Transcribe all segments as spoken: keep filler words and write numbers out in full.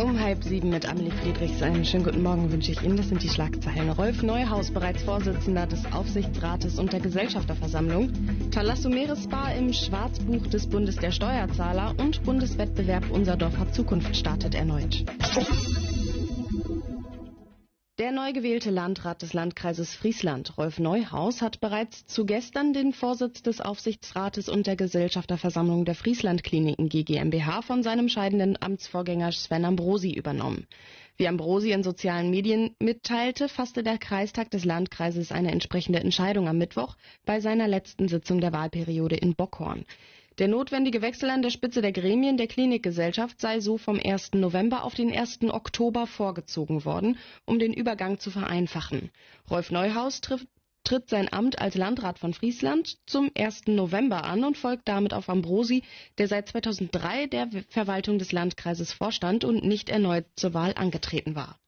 Um halb sieben mit Amelie Friedrichs. Einen schönen guten Morgen wünsche ich Ihnen. Das sind die Schlagzeilen. Rolf Neuhaus, bereits Vorsitzender des Aufsichtsrates und der Gesellschafterversammlung. Thalassomeres-Spa im Schwarzbuch des Bundes der Steuerzahler und Bundeswettbewerb Unser Dorf hat Zukunft startet erneut. Der neu gewählte Landrat des Landkreises Friesland, Rolf Neuhaus, hat bereits zu gestern den Vorsitz des Aufsichtsrates und der Gesellschafterversammlung der Friesland-Kliniken G GmbH von seinem scheidenden Amtsvorgänger Sven Ambrosi übernommen. Wie Ambrosi in sozialen Medien mitteilte, fasste der Kreistag des Landkreises eine entsprechende Entscheidung am Mittwoch bei seiner letzten Sitzung der Wahlperiode in Bockhorn. Der notwendige Wechsel an der Spitze der Gremien der Klinikgesellschaft sei so vom ersten November auf den ersten Oktober vorgezogen worden, um den Übergang zu vereinfachen. Rolf Neuhaus tritt, tritt sein Amt als Landrat von Friesland zum ersten November an und folgt damit auf Ambrosi, der seit zweitausenddrei der Verwaltung des Landkreises vorstand und nicht erneut zur Wahl angetreten war.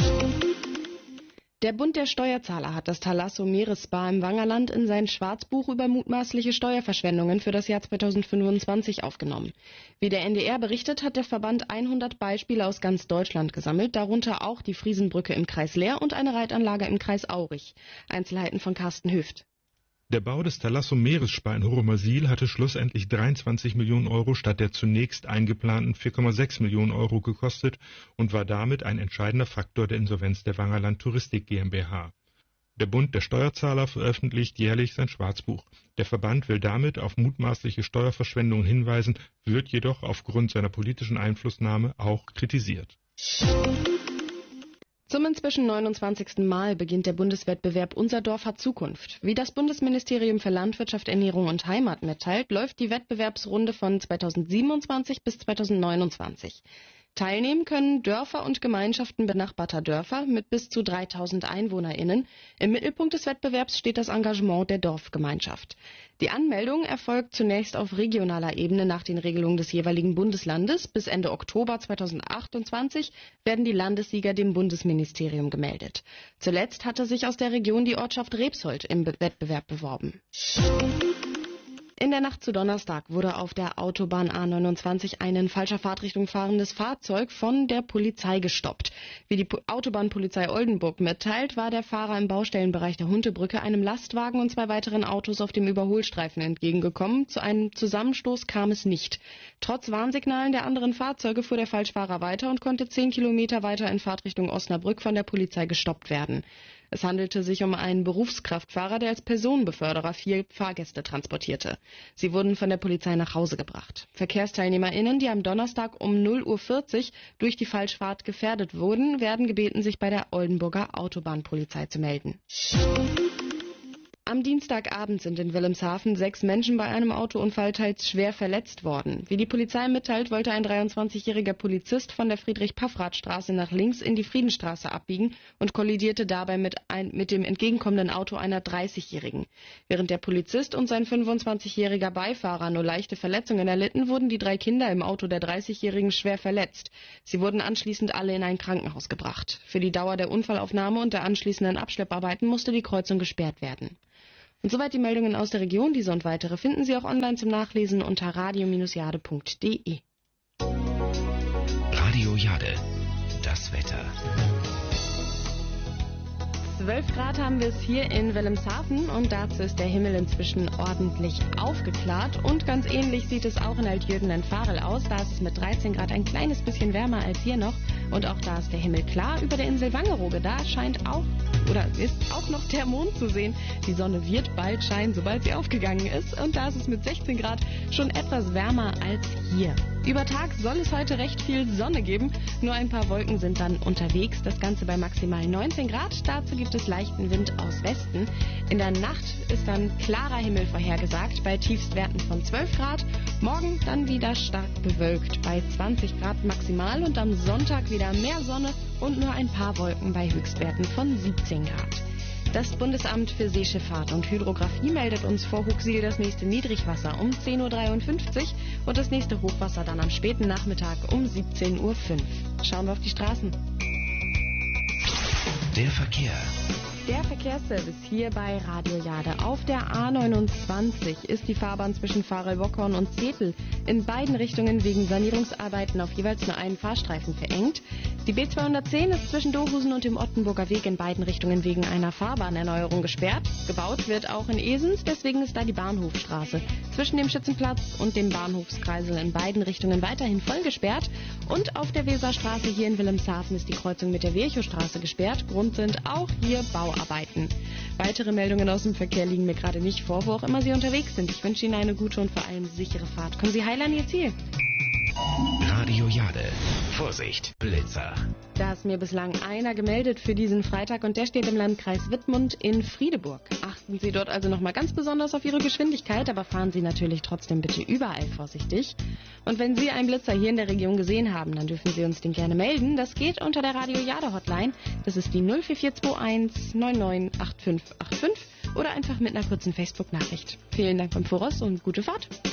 Der Bund der Steuerzahler hat das Thalassomeres-Spa im Wangerland in sein Schwarzbuch über mutmaßliche Steuerverschwendungen für das Jahr zweitausendfünfundzwanzig aufgenommen. Wie der N D R berichtet, hat der Verband hundert Beispiele aus ganz Deutschland gesammelt, darunter auch die Friesenbrücke im Kreis Leer und eine Reitanlage im Kreis Aurich. Einzelheiten von Carsten Hüft. Der Bau des Thalassomeres-Spa in Horomasil hatte schlussendlich dreiundzwanzig Millionen Euro statt der zunächst eingeplanten vier Komma sechs Millionen Euro gekostet und war damit ein entscheidender Faktor der Insolvenz der Wangerland Touristik GmbH. Der Bund der Steuerzahler veröffentlicht jährlich sein Schwarzbuch. Der Verband will damit auf mutmaßliche Steuerverschwendungen hinweisen, wird jedoch aufgrund seiner politischen Einflussnahme auch kritisiert. Zum inzwischen neunundzwanzigsten Mal beginnt der Bundeswettbewerb Unser Dorf hat Zukunft. Wie das Bundesministerium für Landwirtschaft, Ernährung und Heimat mitteilt, läuft die Wettbewerbsrunde von zweitausendsiebenundzwanzig bis zweitausendneunundzwanzig. Teilnehmen können Dörfer und Gemeinschaften benachbarter Dörfer mit bis zu dreitausend EinwohnerInnen. Im Mittelpunkt des Wettbewerbs steht das Engagement der Dorfgemeinschaft. Die Anmeldung erfolgt zunächst auf regionaler Ebene nach den Regelungen des jeweiligen Bundeslandes. Bis Ende Oktober zweitausendachtundzwanzig werden die Landessieger dem Bundesministerium gemeldet. Zuletzt hatte sich aus der Region die Ortschaft Rebsold im Wettbewerb beworben. In der Nacht zu Donnerstag wurde auf der Autobahn A neunundzwanzig ein in falscher Fahrtrichtung fahrendes Fahrzeug von der Polizei gestoppt. Wie die Autobahnpolizei Oldenburg mitteilt, war der Fahrer im Baustellenbereich der Huntebrücke einem Lastwagen und zwei weiteren Autos auf dem Überholstreifen entgegengekommen. Zu einem Zusammenstoß kam es nicht. Trotz Warnsignalen der anderen Fahrzeuge fuhr der Falschfahrer weiter und konnte zehn Kilometer weiter in Fahrtrichtung Osnabrück von der Polizei gestoppt werden. Es handelte sich um einen Berufskraftfahrer, der als Personenbeförderer vier Fahrgäste transportierte. Sie wurden von der Polizei nach Hause gebracht. VerkehrsteilnehmerInnen, die am Donnerstag um null Uhr vierzig durch die Falschfahrt gefährdet wurden, werden gebeten, sich bei der Oldenburger Autobahnpolizei zu melden. Am Dienstagabend sind in Wilhelmshaven sechs Menschen bei einem Autounfall teils schwer verletzt worden. Wie die Polizei mitteilt, wollte ein dreiundzwanzigjähriger Polizist von der Friedrich-Paffrath-Straße nach links in die Friedenstraße abbiegen und kollidierte dabei mit, ein, mit dem entgegenkommenden Auto einer dreißigjährigen. Während der Polizist und sein fünfundzwanzigjähriger Beifahrer nur leichte Verletzungen erlitten, wurden die drei Kinder im Auto der dreißigjährigen schwer verletzt. Sie wurden anschließend alle in ein Krankenhaus gebracht. Für die Dauer der Unfallaufnahme und der anschließenden Abschlepparbeiten musste die Kreuzung gesperrt werden. Und soweit die Meldungen aus der Region. Diese und weitere finden Sie auch online zum Nachlesen unter radio Bindestrich jade Punkt de. Radio Jade, das Wetter. zwölf Grad haben wir es hier in Wilhelmshaven und dazu ist der Himmel inzwischen ordentlich aufgeklärt. Und ganz ähnlich sieht es auch in Altjürgen in Farel aus. Da ist es mit dreizehn Grad ein kleines bisschen wärmer als hier noch. Und auch da ist der Himmel klar. Über der Insel Wangerooge, da scheint auch oder ist auch noch der Mond zu sehen. Die Sonne wird bald scheinen, sobald sie aufgegangen ist. Und da ist es mit sechzehn Grad schon etwas wärmer als hier. Über Tag soll es heute recht viel Sonne geben. Nur ein paar Wolken sind dann unterwegs. Das Ganze bei maximal neunzehn Grad. Dazu gibt es leichten Wind aus Westen. In der Nacht ist dann klarer Himmel vorhergesagt bei Tiefstwerten von zwölf Grad. Morgen dann wieder stark bewölkt bei zwanzig Grad maximal und am Sonntag wieder mehr Sonne und nur ein paar Wolken bei Höchstwerten von siebzehn Grad. Das Bundesamt für Seeschifffahrt und Hydrographie meldet uns vor Huxil das nächste Niedrigwasser um zehn Uhr dreiundfünfzig und das nächste Hochwasser dann am späten Nachmittag um siebzehn Uhr fünf. Schauen wir auf die Straßen. Der Verkehr. Der Verkehrsservice hier bei Radio Jade. Auf der A neunundzwanzig ist die Fahrbahn zwischen Farel-Bockhorn und Zethel in beiden Richtungen wegen Sanierungsarbeiten auf jeweils nur einen Fahrstreifen verengt. Die B zweihundertzehn ist zwischen Dohusen und dem Ottenburger Weg in beiden Richtungen wegen einer Fahrbahnerneuerung gesperrt. Gebaut wird auch in Esens, deswegen ist da die Bahnhofstraße zwischen dem Schützenplatz und dem Bahnhofskreisel in beiden Richtungen weiterhin voll gesperrt. Und auf der Weserstraße hier in Wilhelmshaven ist die Kreuzung mit der Virchowstraße gesperrt. Grund sind auch hier Bauarbeiten. Weitere Meldungen aus dem Verkehr liegen mir gerade nicht vor, wo auch immer Sie unterwegs sind. Ich wünsche Ihnen eine gute und vor allem sichere Fahrt. Kommen Sie heil an Ihr Ziel. Radio Jade. Vorsicht, Blitzer. Da ist mir bislang einer gemeldet für diesen Freitag und der steht im Landkreis Wittmund in Friedeburg. Achten Sie dort also nochmal ganz besonders auf Ihre Geschwindigkeit, aber fahren Sie natürlich trotzdem bitte überall vorsichtig. Und wenn Sie einen Blitzer hier in der Region gesehen haben, dann dürfen Sie uns den gerne melden. Das geht unter der Radio Jade Hotline. Das ist die null vier vier zwei eins neun neun acht fünf acht fünf oder einfach mit einer kurzen Facebook-Nachricht. Vielen Dank beim Voraus und gute Fahrt.